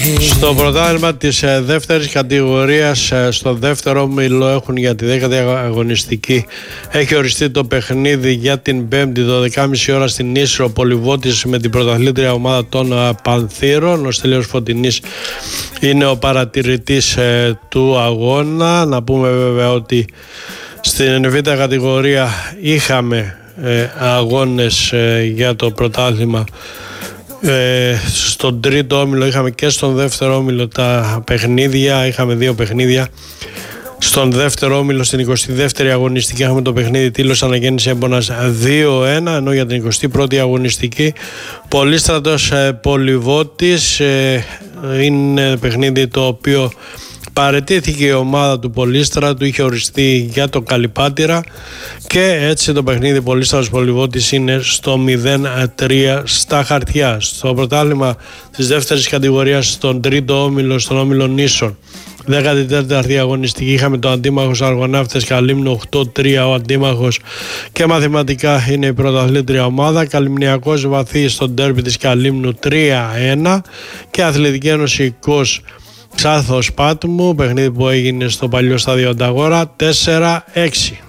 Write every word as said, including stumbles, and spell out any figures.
Στο πρωτάθλημα της ε, δεύτερης κατηγορίας, ε, στο δεύτερο όμιλο έχουν για τη δέκατη αγωνιστική, έχει οριστεί το παιχνίδι για την πέμπτη δώδεκα και μισή ώρα στην Ίσρο Πολυβότης με την πρωταθλήτρια ομάδα των ε, Πανθύρων. Ο Στέλιος Φωτεινής είναι ο παρατηρητής ε, του αγώνα. Να πούμε βέβαια ότι στην β' κατηγορία είχαμε ε, αγώνες ε, για το πρωτάθλημα. Ε, στον τρίτο όμιλο είχαμε και στον δεύτερο όμιλο τα παιχνίδια, είχαμε δύο παιχνίδια. Στον δεύτερο όμιλο, στην εικοστή δεύτερη αγωνιστική, είχαμε το παιχνίδι Τήλος Αναγέννηση Έμπονας δύο ένα, ενώ για την εικοστή πρώτη αγωνιστική Πολύστρατος ε, Πολυβότης ε, είναι παιχνίδι το οποίο παραιτήθηκε η ομάδα του Πολύστρατου, είχε οριστεί για το Καλυπάτηρα και έτσι το παιχνίδι Πολύστρατος Πολυβότης είναι στο μηδέν τρία στα χαρτιά. Στο πρωτάθλημα της δεύτερης κατηγορίας, στον τρίτο όμιλο, στον όμιλο Νήσων, δέκατη τέταρτη αγωνιστική, είχαμε το αντίμαχος Αργοναύτες Καλύμνου οκτώ τρία. Ο αντίμαχος και μαθηματικά είναι η πρωταθλήτρια ομάδα. Καλυμνιακός Βαθύ στον ντέρμπι της Καλύμνου τρία ένα και Αθλητική Ένωση Κος Ξάθος Πάτμου, παιχνίδι που έγινε στο παλιό στάδιο Ανταγόρα τέσσερα έξι.